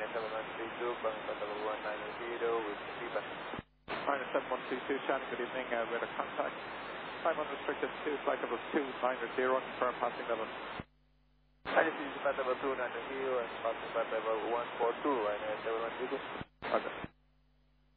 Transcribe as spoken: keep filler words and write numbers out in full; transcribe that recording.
nine seven one three two, Bang Level one nine zero with feedback. nine seven one three two, Shannon, good evening, uh, radar contact. I'm unrestricted to flight level two nine zero, confirm passing level. I just use flight level two nine zero and passing flight level one four two, nine seven one three two. Okay.